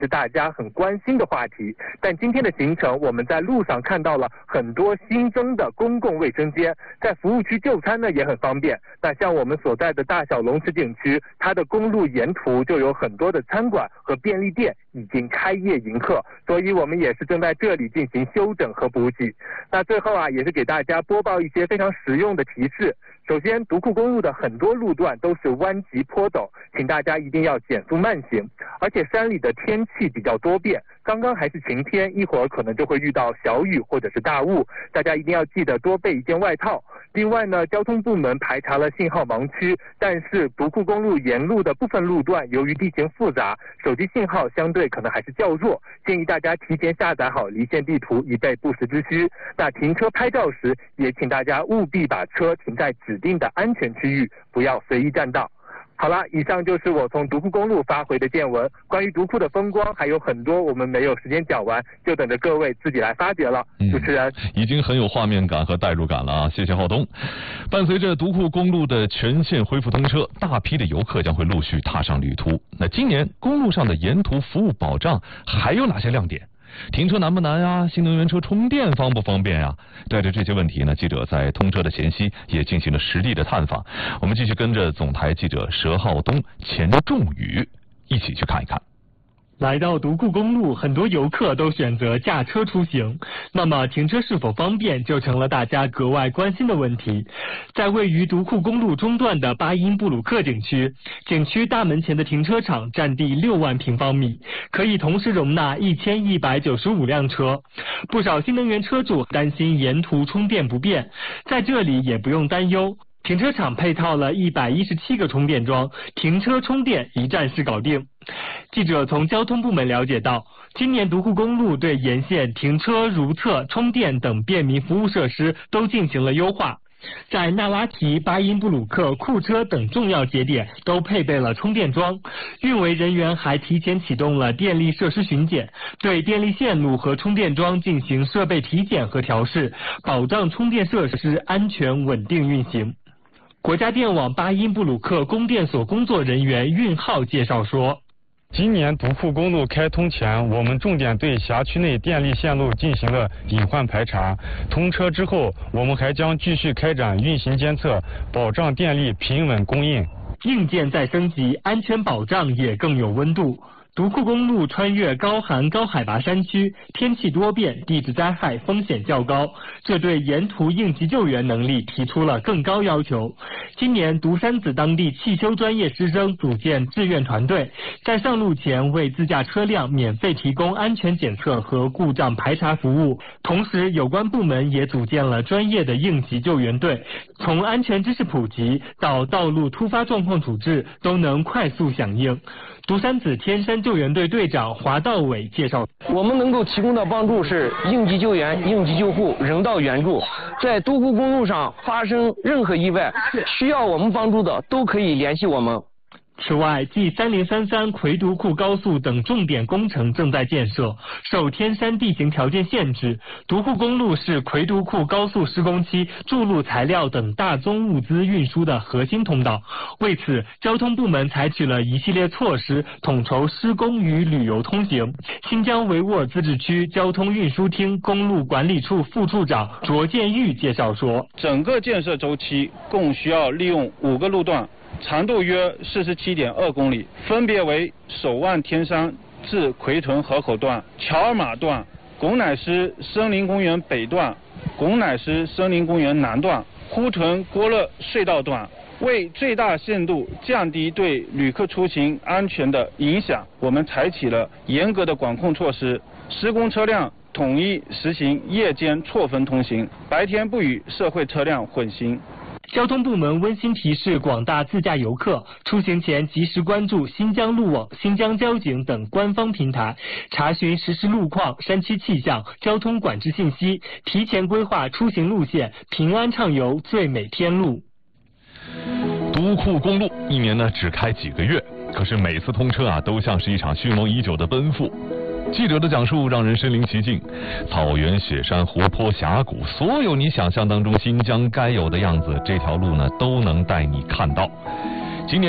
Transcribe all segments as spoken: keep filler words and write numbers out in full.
是大家很关心的话题。但今天的行程，我们在路上看到了很多新增的公共卫生间，在服务区就餐呢也很方便。那像我们所在的大小龙池景区，它的公路沿途就有很多的餐馆和便利店已经开业迎客，所以我们也是正在这里进行休整和补给。那最后啊，也是给大家播报一些非常实用的提示。首先，独库公路的很多路段都是弯急坡陡，请大家一定要减速慢行。而且山里的天气比较多变，刚刚还是晴天，一会儿可能就会遇到小雨或者是大雾，大家一定要记得多备一件外套。另外呢，交通部门排查了信号盲区，但是独库公路沿路的部分路段由于地形复杂，手机信号相对可能还是较弱，建议大家提前下载好离线地图，以备不时之需。那停车拍照时，也请大家务必把车停在指定的安全区域，不要随意占道。好了，以上就是我从独库公路发回的见闻。关于独库的风光还有很多，我们没有时间讲完，就等着各位自己来发掘了。主持人、 嗯、已经很有画面感和代入感了啊！谢谢浩东。伴随着独库公路的全线恢复通车，大批的游客将会陆续踏上旅途。那今年公路上的沿途服务保障还有哪些亮点？停车难不难啊？新能源车充电方不方便呀、啊？带着这些问题呢，记者在通车的前夕也进行了实地的探访。我们继续跟着总台记者佘浩东、钱仲宇一起去看一看。 来到独库公路，很多游客都选择驾车出行，那么停车是否方便就成了大家格外关心的问题。在位于独库公路中段的巴音布鲁克景区，景区大门前的停车场占地六万平方米，可以同时容纳一千一百九十五辆车。不少新能源车主担心沿途充电不便，在这里也不用担忧。停车场配套了一百一十七个充电桩，停车充电一站式搞定。记者从交通部门了解到，今年独库公路对沿线停车、如厕、充电等便民服务设施都进行了优化。在纳拉提、巴音布鲁克、库车等重要节点都配备了充电桩，运维人员还提前启动了电力设施巡检，对电力线路和充电桩进行设备体检和调试，保障充电设施安全稳定运行。国家电网巴音布鲁克供电所工作人员运浩介绍说， 今年独库公路开通前，我们重点对辖区内电力线路进行了隐患排查。通车之后，我们还将继续开展运行监测，保障电力平稳供应。 硬件再升级，安全保障也更有温度。独库公路穿越高寒高海拔山区，天气多变，地质灾害风险较高，这对沿途应急救援能力提出了更高要求。今年独山子当地汽修专业师生组建志愿团队，在上路前为自驾车辆免费提供安全检测和故障排查服务，同时有关部门也组建了专业的应急救援队，从安全知识普及到道路突发状况处置都能快速响应。独山子天山救援队队长华道伟介绍， 我们能够提供的帮助是应急救援、应急救护、人道援助。在独库公路上发生任何意外，需要我们帮助的都可以联系我们。 此外，继三零三三魁独库高速等重点工程正在建设，受天山地形条件限制，独库公路是魁独库高速施工期筑路材料等大宗物资运输的核心通道。为此，交通部门采取了一系列措施，统筹施工与旅游通行。新疆维吾尔自治区交通运输厅公路管理处副处长卓建玉介绍说， 整个建设周期共需要利用五个路段，长度约四十七点二公里，分别为首万天山至奎屯河口段、乔尔玛段、拱乃斯森林公园北段、拱乃斯森林公园南段、呼屯郭勒隧道段。为最大限度降低对旅客出行安全的影响，我们采取了严格的管控措施，施工车辆统一实行夜间错峰通行，白天不与社会车辆混行。 交通部门温馨提示广大自驾游客，出行前及时关注新疆路网、新疆交警等官方平台，查询实时路况、山区气象、交通管制信息，提前规划出行路线，平安畅游最美天路。 独库公路一年呢只开几个月，可是每次通车啊都像是一场蓄谋已久的奔赴。记者的讲述让人身临其境，草原、雪山、湖泊、峡谷，所有你想象当中新疆该有的样子，这条路呢都能带你看到。今年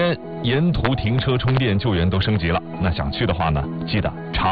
沿途停车充电救援都升级了。那想去的话呢，记得查。